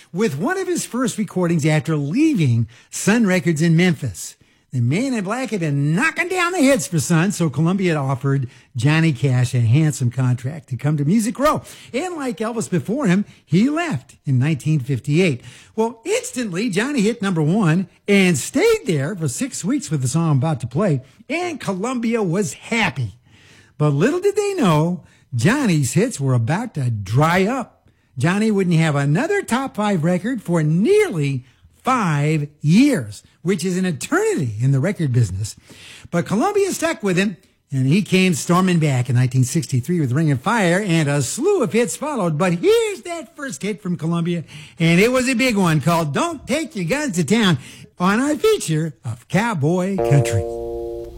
with one of his first recordings after leaving Sun Records in Memphis. The Man in Black had been knocking down the hits for Sun, so Columbia had offered Johnny Cash a handsome contract to come to Music Row. And like Elvis before him, he left in 1958. Well, instantly, Johnny hit number one and stayed there for 6 weeks with the song I'm about to play, and Columbia was happy. But little did they know, Johnny's hits were about to dry up. Johnny wouldn't have another top 5 record for nearly 5 years, which is an eternity in the record business. But Columbia stuck with him, and he came storming back in 1963 with Ring of Fire, and a slew of hits followed. But here's that first hit from Columbia, and it was a big one called Don't Take Your Guns to Town on our feature of Cowboy Country.